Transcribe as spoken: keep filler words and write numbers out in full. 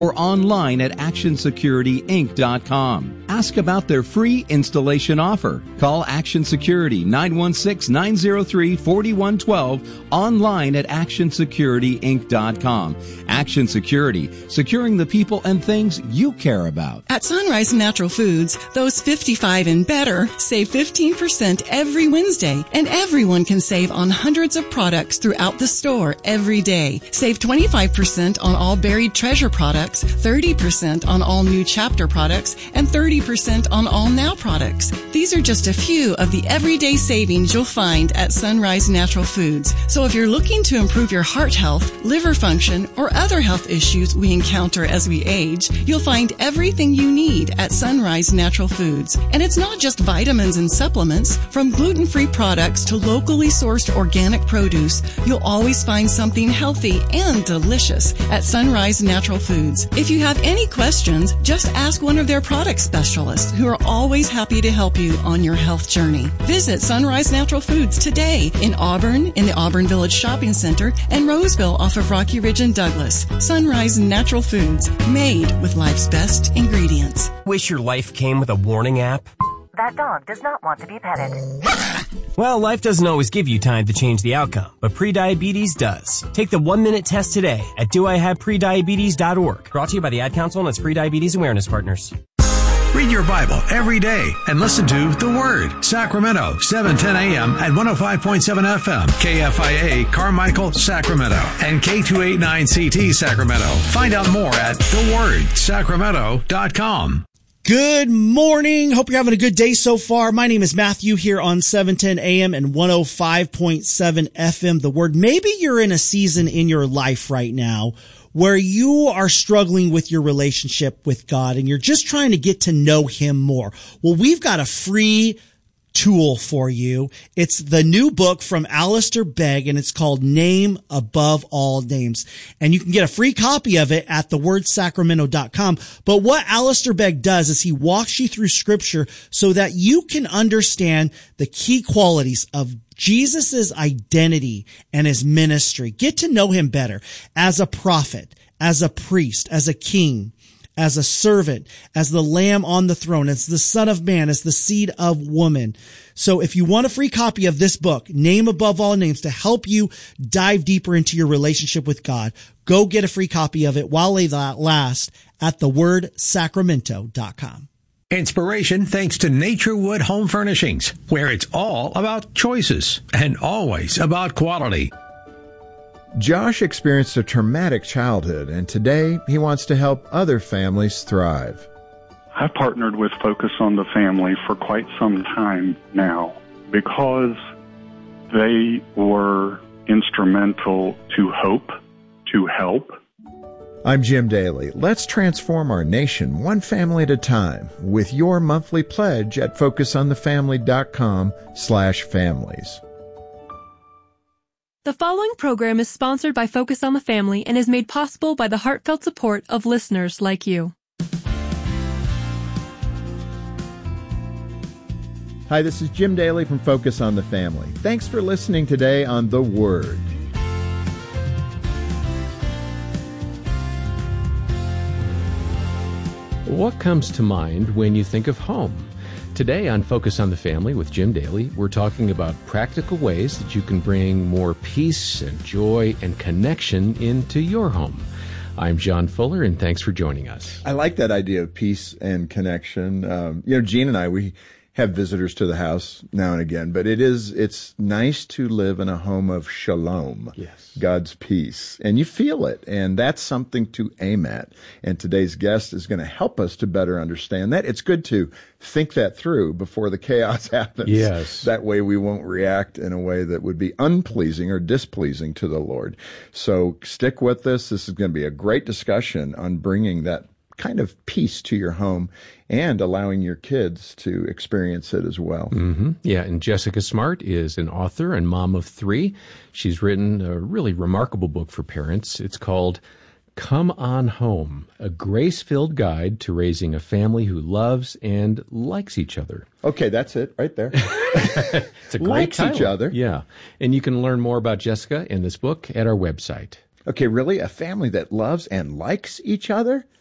or online at action security inc dot com. Ask about their free installation offer. Call Action Security nine one six, nine zero three, four one one two, online at action security inc dot com. Action Security, securing the people and things you care about. At Sunrise Natural Foods, those fifty-five and better save fifteen percent every Wednesday, and everyone can save on hundreds of products throughout the store every day. Save twenty-five percent on all Buried Treasure products, thirty percent on all New Chapter products, and thirty percent on all Now products. These are just a few of the everyday savings you'll find at Sunrise Natural Foods. So if you're looking to improve your heart health, liver function, or other health issues we encounter as we age, you'll find everything you need at Sunrise Natural Foods. And it's not just vitamins and supplements. From gluten-free products to locally sourced organic produce, you'll always find something healthy and delicious at Sunrise Natural Foods. If you have any questions, just ask one of their product specialists who are always happy to help you on your health journey. Visit Sunrise Natural Foods today in Auburn, in the Auburn Village Shopping Center, and Roseville off of Rocky Ridge and Douglas. Sunrise Natural Foods, made with life's best ingredients. Wish your life came with a warning app? That dog does not want to be petted. Well, life doesn't always give you time to change the outcome, but prediabetes does. Take the one-minute test today at do I have prediabetes dot org. Brought to you by the Ad Council and its Prediabetes Awareness Partners. Read your Bible every day and listen to The Word, Sacramento, seven ten a.m. at one oh five point seven F M, K F I A, Carmichael, Sacramento, and K two eighty-nine C T, Sacramento. Find out more at the word sacramento dot com. Good morning. Hope you're having a good day so far. My name is Matthew here on seven ten a.m. and one oh five point seven F M, The Word. Maybe you're in a season in your life right now where you are struggling with your relationship with God and you're just trying to get to know Him more. Well, we've got a free tool for you. It's the new book from Alistair Begg, and it's called Name Above All Names. And you can get a free copy of it at the word sacramento dot com. But what Alistair Begg does is he walks you through Scripture so that you can understand the key qualities of Jesus' identity and His ministry. Get to know Him better as a prophet, as a priest, as a king, as a servant, as the Lamb on the throne, as the Son of Man, as the seed of woman. So if you want a free copy of this book, Name Above All Names, to help you dive deeper into your relationship with God, go get a free copy of it while they last at the word sacramento dot com. Inspiration thanks to Naturewood Home Furnishings, where it's all about choices and always about quality. Josh experienced a traumatic childhood, and today he wants to help other families thrive. I've partnered with Focus on the Family for quite some time now because they were instrumental to hope, to help. I'm Jim Daly. Let's transform our nation one family at a time with your monthly pledge at focus on the family dot com slash families. The following program is sponsored by Focus on the Family and is made possible by the heartfelt support of listeners like you. Hi, this is Jim Daly from Focus on the Family. Thanks for listening today on The Word. What comes to mind when you think of home? Today on Focus on the Family with Jim Daly, we're talking about practical ways that you can bring more peace and joy and connection into your home. I'm John Fuller, and thanks for joining us. I like that idea of peace and connection. Um, you know, Gene and I, we have visitors to the house now and again, but it is, it's nice to live in a home of shalom, yes, God's peace, and you feel it, and that's something to aim at. And today's guest is going to help us to better understand that. It's good to think that through before the chaos happens. Yes. That way we won't react in a way that would be unpleasing or displeasing to the Lord. So stick with us. This is going to be a great discussion on bringing that kind of peace to your home and allowing your kids to experience it as well. Mm-hmm. Yeah, and Jessica Smart is an author and mom of three. She's written a really remarkable book for parents. It's called Come On Home, a grace-filled guide to raising a family who loves and likes each other. Okay, that's it right there. It's a great likes title. Each other. Yeah, and you can learn more about Jessica and this book at our website. Okay, really? A family that loves and likes each other?